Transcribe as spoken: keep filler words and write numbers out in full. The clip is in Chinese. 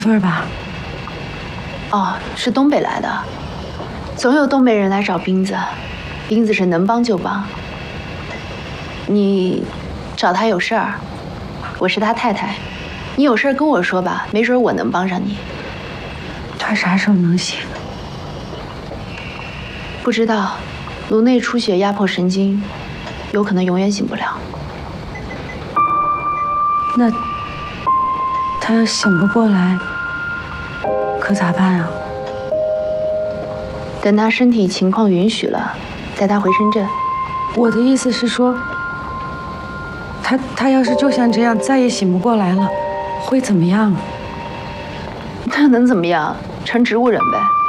份儿吧？ 哦，是东北来的，总有东北人来找冰子，冰子是能帮就帮。你找他有事儿，我是他太太，你有事儿跟我说吧，没准我能帮上你。 他啥时候能醒？ 不知道，颅内出血压迫神经，有可能永远醒不了。 那他要醒不过来，可咋办啊？ 等他身体情况允许了，带他回深圳。 我的意思是说，他他要是就像这样再也醒不过来了，会怎么样？ 那能怎么样？成植物人呗。